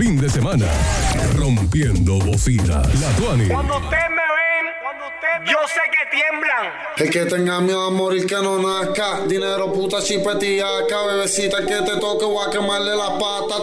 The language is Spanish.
fin de semana. Rompiendo bocinas. La Tuani. Cuando ustedes me ven, yo sé que tiemblan. El que tenga miedo a morir que no nazca. Dinero, puta, chipetiaca. Bebecita, que te toque, voy a quemarle la pata.